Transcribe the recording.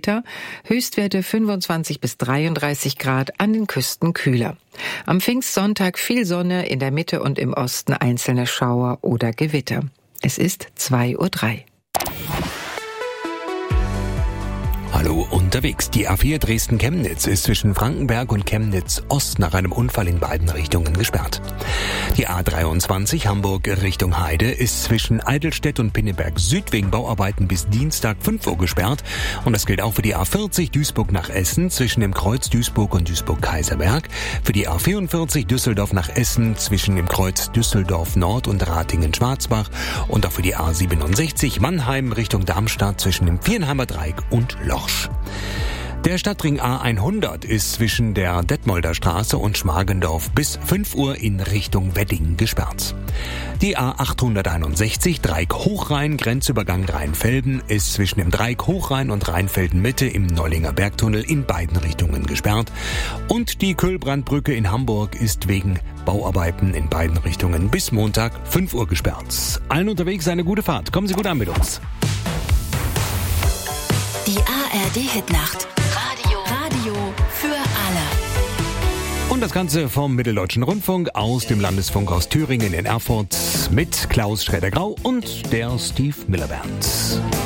Wetter. Höchstwerte 25 bis 33 Grad, an den Küsten kühler. Am Pfingstsonntag viel Sonne, in der Mitte und im Osten einzelne Schauer oder Gewitter. Es ist 2:03 Uhr. Hallo unterwegs. Die A4 Dresden-Chemnitz ist zwischen Frankenberg und Chemnitz-Ost nach einem Unfall in beiden Richtungen gesperrt. Die A23 Hamburg Richtung Heide ist zwischen Eidelstedt und Pinneberg Süd wegen Bauarbeiten bis Dienstag 5 Uhr gesperrt. Und das gilt auch für die A40 Duisburg nach Essen zwischen dem Kreuz Duisburg und Duisburg-Kaiserberg. Für die A44 Düsseldorf nach Essen zwischen dem Kreuz Düsseldorf Nord und Ratingen-Schwarzbach. Und auch für die A67 Mannheim Richtung Darmstadt zwischen dem Viernheimer Dreieck und Lorsch. Der Stadtring A100 ist zwischen der Detmolder Straße und Schmargendorf bis 5 Uhr in Richtung Wedding gesperrt. Die A861 Dreieck Hochrhein, Grenzübergang Rheinfelden, ist zwischen dem Dreieck Hochrhein und Rheinfelden Mitte im Neulinger Bergtunnel in beiden Richtungen gesperrt. Und die Köhlbrandbrücke in Hamburg ist wegen Bauarbeiten in beiden Richtungen bis Montag 5 Uhr gesperrt. Allen unterwegs eine gute Fahrt. Kommen Sie gut an mit uns. Die ARD-Hitnacht. Radio für alle. Und das Ganze vom Mitteldeutschen Rundfunk aus dem Landesfunk aus Thüringen in Erfurt mit Klaus Schroeder-Grau und der Steve Miller Band.